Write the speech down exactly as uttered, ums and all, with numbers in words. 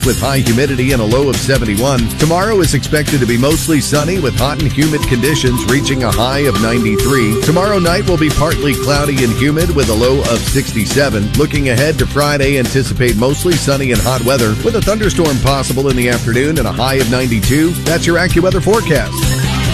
with high humidity and a low of seventy-one. Tomorrow is expected to be mostly sunny with hot and humid conditions reaching a high of ninety-three. Tomorrow night will be partly cloudy and humid with a low of sixty-seven. Looking ahead to Friday, anticipate mostly sunny and hot weather with a thunderstorm possible in the afternoon and a high of ninety-two. That's your AccuWeather forecast.